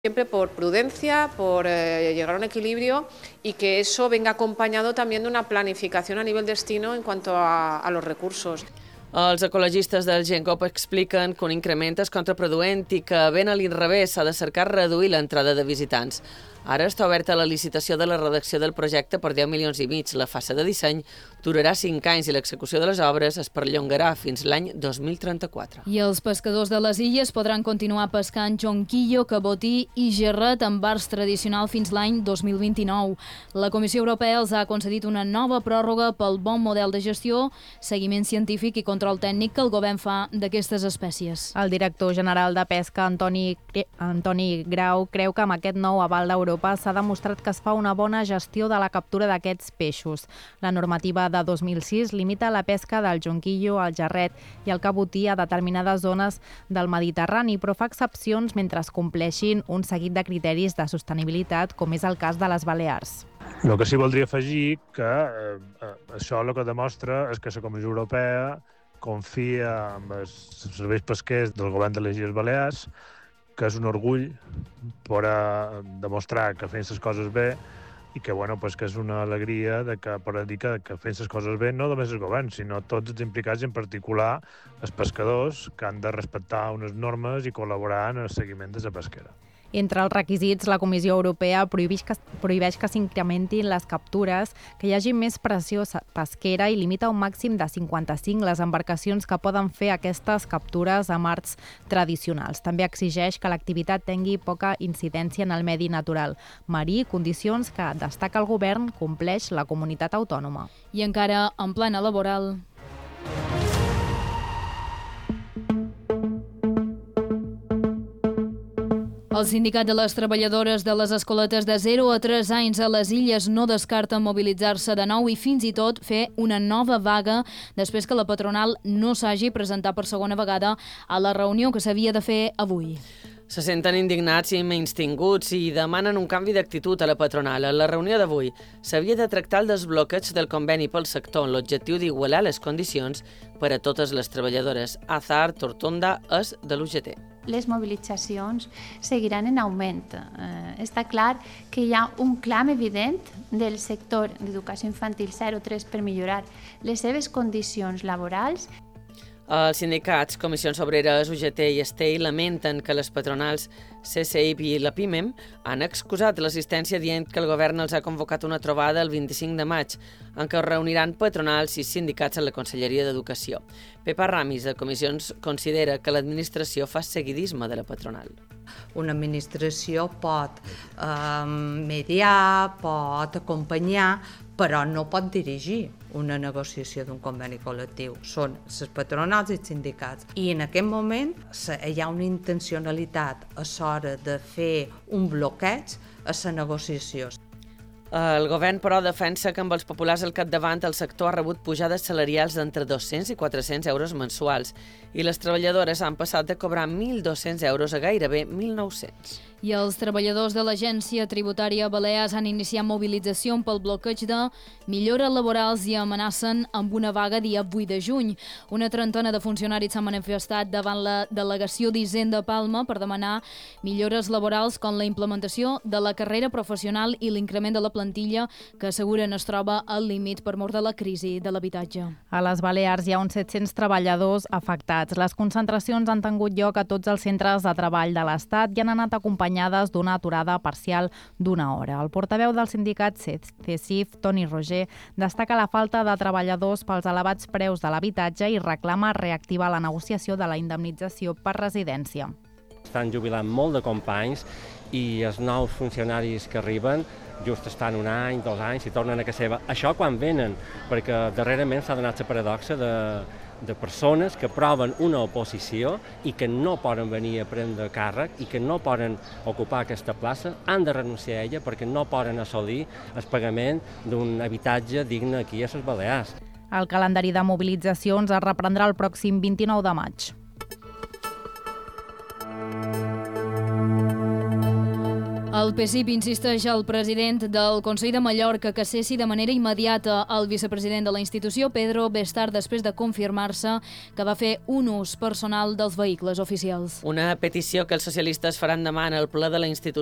Siempre por prudencia, por llegar a un equilibrio y que eso venga acompañado también de una planificación a nivel destino en cuanto a los recursos. Els ecologistes del GenCop expliquen que un increment és contraproduent i que ben a l'inrevés s'ha de cercar reduir l'entrada de visitants. Ara està oberta la licitació de la redacció del projecte per 10,5 milions. La fase de disseny durarà 5 anys i l'execució de les obres es perllongarà fins l'any 2034. I els pescadors de les illes podran continuar pescant jonquillo, cabotí i gerret en bars tradicional fins l'any 2029. La Comissió Europea els ha concedit una nova pròrroga pel bon model de gestió, seguiment científic i control tècnic que el govern fa d'aquestes espècies. El director general de Pesca, Antoni Grau, creu que amb aquest nou aval d'Europa s'ha demostrat que es fa una bona gestió de la captura d'aquests peixos. La normativa de 2006 limita la pesca del jonquillo, el gerret i el cabotí a determinades zones del Mediterrani, però fa excepcions mentre es compleixin un seguit de criteris de sostenibilitat, com és el cas de les Balears. El que sí voldria afegir que això el que demostra és que la Comissió Europea confia en els serveis pesquers del govern de les Illes Balears, que és un orgull per demostrar que fem les coses bé i que, que és una alegria per dir que fem les coses bé no només el govern, sinó tots els implicats, en particular els pescadors, que han de respectar unes normes i col·laborar en el seguiment de la pesquera. Entre els requisits, la Comissió Europea prohibeix que s'incrementin les captures, que hi hagi més pressió pesquera i limita un màxim de 55 les embarcacions que poden fer aquestes captures amb arts tradicionals. També exigeix que l'activitat tingui poca incidència en el medi natural marí, condicions que destaca el govern compleix la comunitat autònoma. I encara en plana laboral. El Sindicat de les Treballadores de les Escoletes de 0 a 3 anys a les Illes no descarta mobilitzar-se de nou i fins i tot fer una nova vaga després que la patronal no s'hagi presentat per segona vegada a la reunió que s'havia de fer avui. Se senten indignats i menystinguts i demanen un canvi d'actitud a la patronal. A la reunió d'avui s'havia de tractar el desbloqueig del conveni pel sector amb l'objectiu d'igualar les condicions per a totes les treballadores. Azar Tortonda és de l'UGT. Les mobilitzacions seguiran en augment. Està clar que hi ha un clam evident del sector d'educació infantil 0-3 per millorar les seves condicions laborals. Els sindicats, Comissions Obreres, UGT i Estei lamenten que les patronals CCIP i la PIMEM han excusat l'assistència dient que el govern els ha convocat una trobada el 25 de maig en què es reuniran patronals i sindicats a la Conselleria d'Educació. Pepa Ramis, de Comissions, considera que l'administració fa seguidisme de la patronal. Una administració pot mediar, pot acompanyar, però no pot dirigir una negociació d'un conveni col·lectiu. Són les patronals i els sindicats. I en aquest moment hi ha una intencionalitat a l'hora de fer un bloqueig a la negociació. El govern, però, defensa que amb els populars al capdavant el sector ha rebut pujades salarials d'entre 200 i 400 euros mensuals i les treballadores han passat de cobrar 1.200 euros a gairebé 1.900. I els treballadors de l'Agència Tributària Balears han iniciat mobilització pel bloqueig de millores laborals i amenacen amb una vaga dia 8 de juny. Una trentena de funcionaris s'han manifestat davant la delegació d'Hisenda Palma per demanar millores laborals com la implementació de la carrera professional i l'increment de la plantilla que asseguren es troba al límit per mort de la crisi de l'habitatge. A les Balears hi ha uns 700 treballadors afectats. Les concentracions han tingut lloc a tots els centres de treball de l'Estat i han anat acompanyades d'una aturada parcial d'una hora. El portaveu del sindicat CESIF, Toni Roger, destaca la falta de treballadors pels elevats preus de l'habitatge i reclama reactivar la negociació de la indemnització per residència. Estan jubilant molt de companys i els nous funcionaris que arriben just estan un any, 2 anys i tornen a casa seva. Això quan venen, perquè darrerament s'ha donat la paradoxa de persones que proven una oposició i que no poden venir a prendre càrrec i que no poden ocupar aquesta plaça, han de renunciar a ella perquè no poden assolir el pagament d'un habitatge digne aquí a les Balears. El calendari de mobilitzacions es reprendrà el pròxim 29 de maig. El PSIP insisteix al president del Consell de Mallorca que cessi de manera immediata el vicepresident de la institució, Pedro Bestard, després de confirmar-se que va fer un ús personal dels vehicles oficials. Una petició que els socialistes faran demà en el ple de la institució